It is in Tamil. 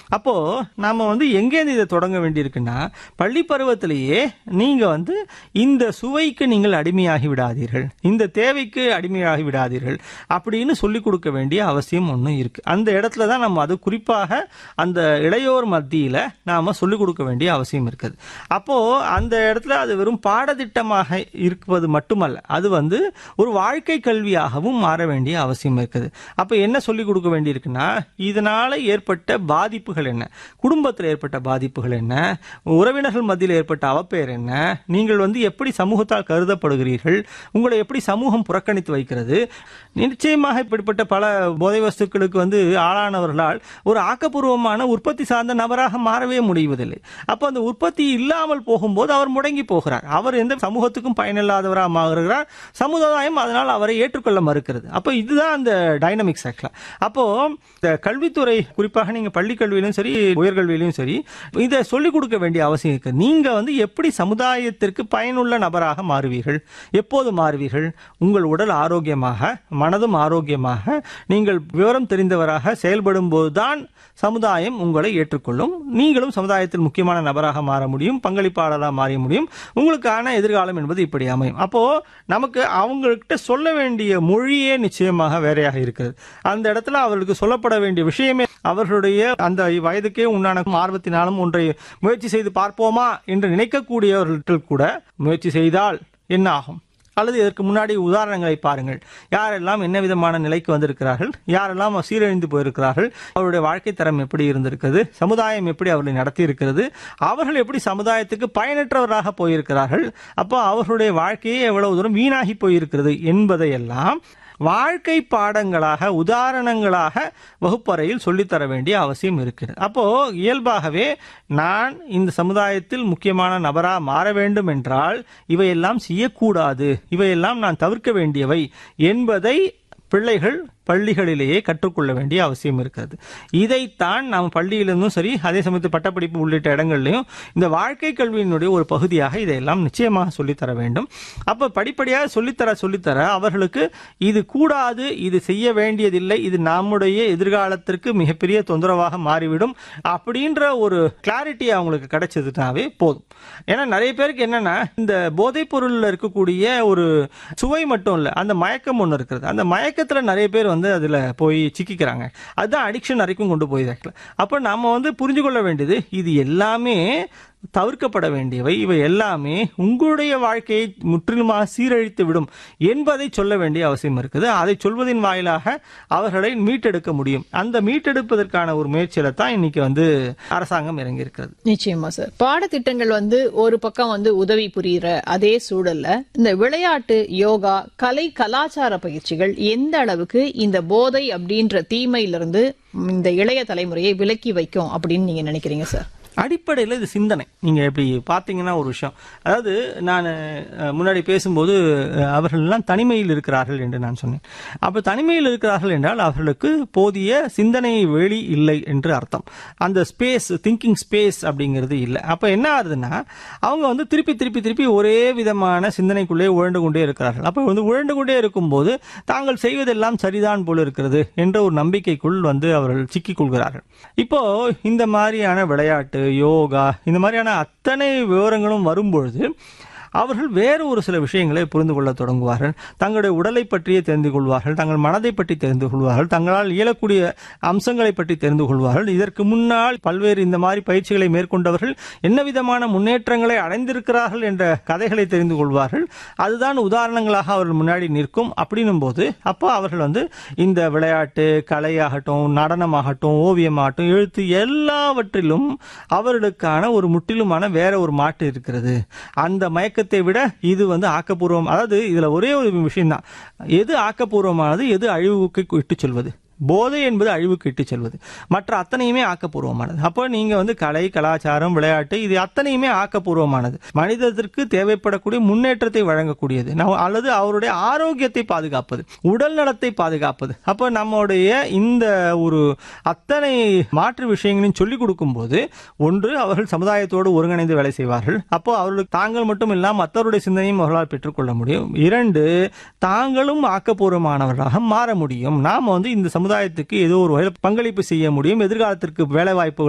அப்போ நாம எங்கேருந்து இதை தொடங்க வேண்டியிருக்குன்னா, பள்ளி பருவத்திலேயே நீங்க இந்த சுவைக்கு நீங்கள் அடிமையாகி விடாதீர்கள், இந்த தேவைக்கு அடிமையாகி விடாதீர்கள் அப்படின்னு சொல்லிக் கொடுக்க வேண்டிய அவசியம் ஒன்று இருக்கு. அந்த இடத்துல தான் நம்ம அது குறிப்பாக அந்த இளையோர் மத்தியில நாம சொல்லிக் கொடுக்க வேண்டிய அவசியம் இருக்குது. அப்போ அந்த இடத்துல அது வெறும் பாடத்திட்டமாக இருப்பது மட்டுமல்ல, அது ஒரு வாழ்க்கை கல்வியாகவும் மாற வேண்டிய அவசியம் இருக்குது. அப்ப என்ன சொல்லிக் கொடுக்க வேண்டியிருக்குன்னா, இதனால ஏற்பட்ட பாதிப்புகள் என்ன, குடும்பத்தில் ஏற்பட்ட பாதிப்புகள் என்ன, உறவினர்கள் மத்தியில் ஏற்பட்ட அவப்பெயர் என்ன, நீங்கள் எப்படி சமூகத்தால் கருதப்படுகிறீர்கள், உங்களை எப்படி சமூகம் புறக்கணித்து வைக்கிறது. நிச்சயமாக இப்படிப்பட்ட பல போதை வஸ்துக்களுக்கு ஆளானவர்களால் ஒரு ஆக்கப்பூர்வமான உற்பத்தி சார்ந்த நபராக மாறவே முடிவதில்லை. அப்போ அந்த உற்பத்தி இல்லாமல் போகும்போது அவர் முடங்கி போகிறார், அவர் எந்த சமூகத்துக்கும் பயனில்லாதவராக மாறுகிறார், சமுதாயம் அதனால் அவரை ஏற்றுக்கொள்ள மறுக்கிறது. அப்போ இதுதான் அந்த டைனமிக்ஸ் ஆக்சுவலா. அப்போ இந்த கல்வித்துறை, குறிப்பாக நீங்க பள்ளி கல்வியிலும் சரி உயர்கல்வியிலும் சரி, இதை சொல்லிக் கொடுக்க வேண்டிய அவசியம் இருக்கு. நீங்க எப்படி சமுதாயத்திற்கு பயனுள்ள நபராக மாறுவீர்கள், எப்போது மாறுவீர்கள், உங்கள் உடல் ஆரோக்கியமாக மனதும் ஆரோக்கியமாக நீங்கள் விவரம் தெரிந்தவராக செயல்படும் போதுதான் சமுதாயம் உங்களை ஏற்றுக்கொள்ளும். நீங்களும் சமுதாயத்தில் முக்கியமான நபராக மாற முடியும், பங்களிப்பாளராக மாற முடியும். உங்களுக்கான எதிர்காலம் என்பது இப்படி அமையும். அப்போ நமக்கு அவங்ககிட்ட சொல்ல வேண்டிய மொழியே நிச்சயமாக வேறையாக இருக்கிறது. அந்த இடத்துல அவர்களுக்கு சொல்லப்பட வேண்டிய விஷயமே அவர்களுடைய அந்த வயதுக்கே உண்டான ஆர்வத்தினாலும் ஒன்றை முயற்சி செய்து பார்ப்போமா என்று நினைக்கக்கூடியவர்கள் கூட முயற்சி செய்தால் என்ன ஆகும், அல்லது இதற்கு முன்னாடி உதாரணங்களை பாருங்கள். யாரெல்லாம் என்ன விதமான நிலைக்கு வந்திருக்கிறார்கள், யாரெல்லாம் சீரழிந்து போயிருக்கிறார்கள், அவருடைய வாழ்க்கை தரம் எப்படி இருந்திருக்கிறது, சமுதாயம் எப்படி அவர்களை நடத்தி இருக்கிறது, அவர்கள் எப்படி சமுதாயத்துக்கு பயனற்றவராக போயிருக்கிறார்கள், அப்போ அவர்களுடைய வாழ்க்கையே எவ்வளவு தூரம் வீணாகி போயிருக்கிறது என்பதையெல்லாம் வாழ்க்கை பாடங்களாக, உதாரணங்களாக வகுப்பறையில் சொல்லித்தர வேண்டிய அவசியம் இருக்கிறது. அப்போ இயல்பாகவே நான் இந்த சமுதாயத்தில் முக்கியமான நபராக மாற வேண்டும் என்றால் இவையெல்லாம் செய்யக்கூடாது, இவையெல்லாம் நான் தவிர்க்க வேண்டியவை என்பதை பிள்ளைகள் பள்ளிகளிலேயே கற்றுக்கொள்ள வேண்டிய அவசியம் இருக்கிறது. இதைத்தான் நாம் பள்ளியிலிருந்தும் சரி, அதே சமயத்தில் பட்டப்படிப்பு உள்ளிட்ட இடங்கள்லையும் இந்த வாழ்க்கை கல்வியினுடைய ஒரு பகுதியாக இதையெல்லாம் நிச்சயமாக சொல்லித்தர வேண்டும். அப்ப படிப்படியாக சொல்லித்தர அவர்களுக்கு இது கூடாது, இது செய்ய வேண்டியதில்லை, இது நம்முடைய எதிர்காலத்திற்கு மிகப்பெரிய தொந்தரவாக மாறிவிடும் அப்படின்ற ஒரு கிளாரிட்டி அவங்களுக்கு கிடைச்சதுனாவே போதும். ஏன்னா நிறைய பேருக்கு என்னன்னா, இந்த போதைப் பொருள்ல இருக்கக்கூடிய ஒரு சுவை மட்டும் இல்ல, அந்த மயக்கம் ஒன்று இருக்கிறது. அந்த மயக்கத்துல நிறைய பேர் அதுல போய் சிக்கிக்கிறாங்க. அதுதான் அடிக்ஷன் வரைக்கும் கொண்டு போய். அப்ப நாம புரிஞ்சு கொள்ள வேண்டியது, இது எல்லாமே தவிர்க்கப்பட வேண்டியவை, இவை எல்லாமே உங்களுடைய வாழ்க்கையை முற்றிலுமாக சீரழித்து விடும் என்பதை சொல்ல வேண்டிய அவசியம் இருக்குது. அதை சொல்வதின் வாயிலாக அவர்களை மீட்டெடுக்க முடியும். அந்த மீட்டெடுப்பதற்கான ஒரு முயற்சியில தான் இன்னைக்கு அரசாங்கம் இறங்கி இருக்கிறது. நிச்சயமா சார். பாடத்திட்டங்கள் ஒரு பக்கம் உதவி புரிகிற அதே சூழல்ல இந்த விளையாட்டு, யோகா, கலை, கலாச்சார பயிற்சிகள் எந்த அளவுக்கு இந்த போதை அப்படின்ற தீமையிலிருந்து இந்த இளைய தலைமுறையை விலக்கி வைக்கும் அப்படின்னு நீங்க நினைக்கிறீங்க சார்? அடிப்படையில் இது சிந்தனை. நீங்க எப்படி பார்த்தீங்கன்னா ஒரு விஷயம், அதாவது நான் முன்னாடி பேசும்போது அவர்கள் எல்லாம் தனிமையில் இருக்கிறார்கள் என்று நான் சொன்னேன். அப்ப தனிமையில் இருக்கிறார்கள் என்றால் அவர்களுக்கு போதிய சிந்தனை வெளி இல்லை என்று அர்த்தம். அந்த ஸ்பேஸ், திங்கிங் ஸ்பேஸ் அப்படிங்கிறது இல்லை. அப்ப என்ன ஆகுதுன்னா, அவங்க திருப்பி ஒரே விதமான சிந்தனைக்குள்ளே உழண்டு கொண்டே இருக்கிறார்கள். அப்ப உழண்டு கொண்டே இருக்கும்போது தாங்கள் செய்வதெல்லாம் சரிதான் போல இருக்கிறது என்ற ஒரு நம்பிக்கைக்குள் அவர்கள் சிக்கிக் கொள்கிறார்கள். இப்போ இந்த மாதிரியான விளையாட்டு, யோகா, இந்த மாதிரியான அத்தனை விவரங்களும் வரும்பொழுது அவர்கள் வேறு ஒரு சில விஷயங்களை புரிந்து கொள்ள தொடங்குவார்கள். தங்களுடைய உடலை பற்றியே தெரிந்து கொள்வார்கள், தங்கள் மனதை பற்றி தெரிந்து கொள்வார்கள், தங்களால் இயலக்கூடிய அம்சங்களை பற்றி தெரிந்து கொள்வார்கள். இதற்கு முன்னால் பல்வேறு இந்த மாதிரி பயிற்சிகளை மேற்கொண்டவர்கள் என்ன விதமான முன்னேற்றங்களை அடைந்திருக்கிறார்கள் என்ற கதைகளை தெரிந்து கொள்வார்கள். அதுதான் உதாரணங்களாக அவர்கள் முன்னாடி நிற்கும். அப்படின்னும் போது அப்போ அவர்கள் இந்த விளையாட்டு, கலையாகட்டும், நடனமாகட்டும், ஓவியமாகட்டும், எழுத்து, எல்லாவற்றிலும் அவர்களுக்கான ஒரு முற்றிலுமான வேற ஒரு மாற்று இருக்கிறது. அந்த மயக்கத்தை விட இது ஆக்கப்பூர்வம். அதாவது இதுல ஒரே ஒரு விஷயம் தான், எது ஆக்கப்பூர்வமானது, எது அழிவுக்கு இட்டு செல்வது. போதை என்பது அழிவுக்கு இட்டு செல்வது, மற்ற அத்தனையுமே ஆக்கப்பூர்வமானது. அப்போ நீங்க கலை, கலாச்சாரம், விளையாட்டு, இது அத்தனையுமே ஆக்கப்பூர்வமானது, மனிதத்திற்கு தேவைப்படக்கூடிய முன்னேற்றத்தை வழங்கக்கூடியது, அல்லது அவருடைய ஆரோக்கியத்தை பாதுகாப்பது, உடல் நலத்தை பாதுகாப்பது. அப்போ நம்முடைய இந்த ஒரு அத்தனை மாற்று விஷயங்களையும் சொல்லிக் கொடுக்கும் போது, ஒன்று அவர்கள் சமுதாயத்தோடு ஒருங்கிணைந்து வேலை செய்வார்கள். அப்போ அவர்களுக்கு தாங்கள் மட்டும் இல்லாமல் மற்றவருடைய சிந்தனையும் அவர்களால் பெற்றுக்கொள்ள முடியும். இரண்டு, தாங்களும் ஆக்கப்பூர்வமானவர்களாக மாற முடியும். நாம இந்த சமுதாயத்துக்கு ஏதோ ஒரு வகையில் பங்களிப்பு செய்ய முடியும், எதிர்காலத்திற்கு வேலை வாய்ப்பு